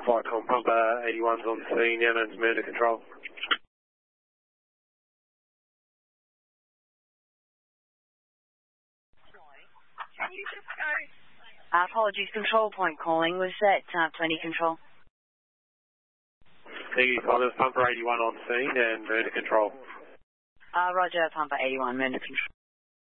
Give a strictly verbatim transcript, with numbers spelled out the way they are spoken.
Flightcom Pumper eighty-one's on scene, Yemen's murder control. Can you just go? Uh, apologies, control point calling. Was that uh, twenty control? Negative, Pumper eighty-one on scene and murder control. Uh, Roger, Pumper eighty-one, murder control.